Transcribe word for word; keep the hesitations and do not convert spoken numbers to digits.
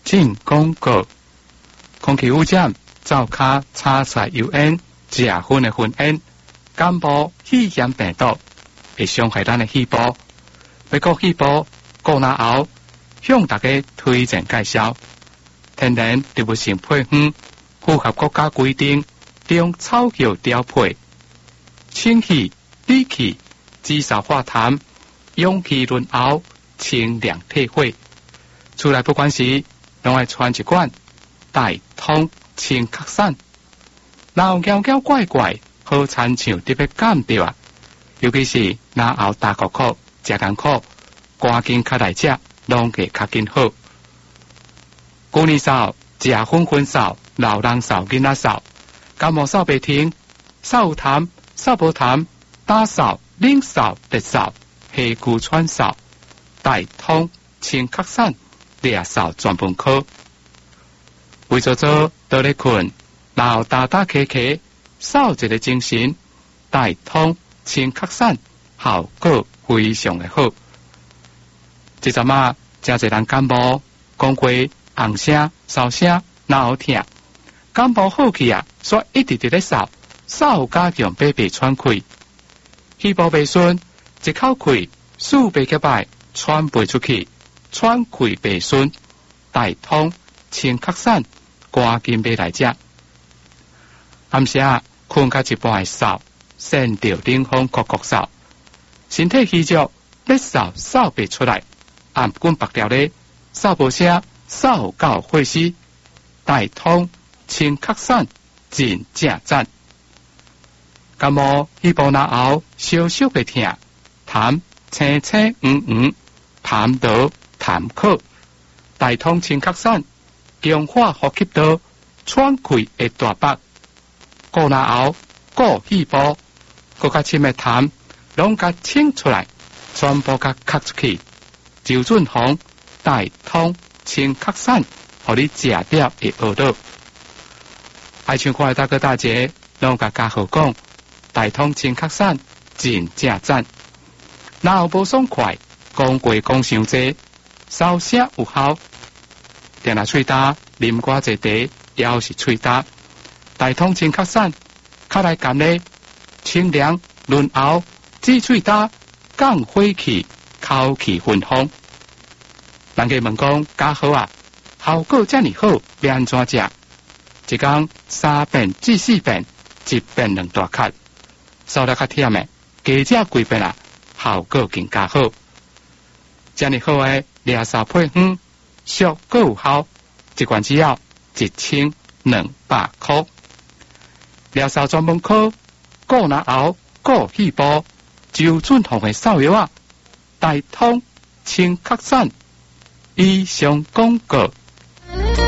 进广告。空气污染、灶骹、炒菜油烟、食薰的熏烟、感冒、肺炎病毒，会伤害咱的细胞。要顾细胞，顾那后，向大家推荐介绍天然植物性配方，符合国家规定，用草药调配，清气、理气、止嗽化痰、勇气润喉、清凉退火。出来不管时，拢爱穿一罐大通清咳散。若有妖妖怪怪，好亲像特别感着啊！尤其是若后大口口、食艰苦，赶紧较来食，拢会较紧好。旧年扫、食薰薰扫、老人扫、囡仔扫，感冒扫袂停，扫有痰、扫无痰，打扫、冷扫、热扫、黑骨川扫、大通清咳散、掠扫专门科。为做做倒咧困，然后打打咳咳，扫一个精神，大通清咳散，效果非常的好。这阵啊，真侪人感冒，讲过红声、烧声、脑后痛，感冒好去啊，煞一直直咧扫，扫加强白白喘气，气部袂顺，一口气数白结拜，喘不出去，喘气袂顺，大通清咳散。赶紧买来食。暗时啊，困到一半的扫，先着冷风酷酷扫，身体虚弱，要扫扫不出来，暗棍白掉咧，扫无声，扫到会死。大通清咳散，真正赞。感冒气部那后，小小的痛，痰青青黄黄，痰道痰口，大通清咳散。强化呼吸道，喘气会大白，顾那后顾气部，顾较深的痰，拢甲清出来，全部甲咳出去。周润红大通清咳散，互你食掉会学到。爱唱歌的大哥大姐，拢甲家好讲，大通清咳散真正赞。若有无爽快，讲过讲伤济，烧声有效。定下喙焦，啉寡济茶，也是喙焦。大通清咳散，较来甘咧，清凉润喉，治喙焦，降火气，口气顺风。人家问讲，加好啊，效果这么好，要安怎食？一天三遍至四遍，一遍两大咳，扫得较忝的，加食几遍啊，效果更加好。这么好的掠扫配方。俗阁有效，一罐只要一千两百块。疗扫专门科，顾那后顾气部，周润红的扫药啊，大通清咳散。以上广告。